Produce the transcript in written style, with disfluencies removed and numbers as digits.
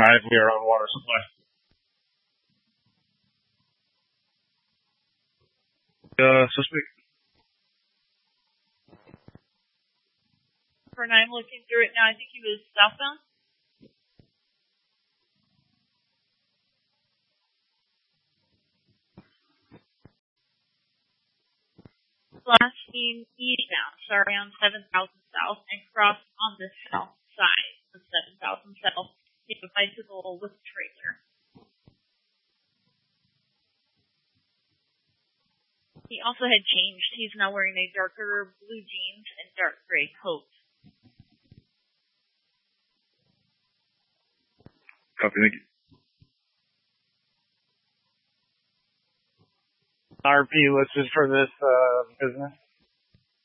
Drive, we are on water supply. Suspect. For 9, looking through it now, I think he was southbound. Last seen eastbound, sorry, on 7,000 south, and crossed on the south side of 7,000 south. Take a bicycle with a trailer. He also had changed. He's now wearing a darker blue jeans and dark gray coat. Copy, thank you. RP listed for this business.